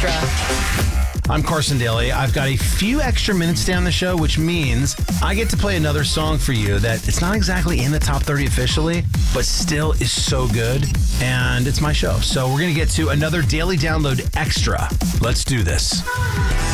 Extra. I'm Carson Daly. I've got a few extra minutes down the show, which means I get to play another song for you that it's not exactly in the top 30 officially, but still is so good. And it's my show. So we're going to get to another Daily Download Extra. Let's do this.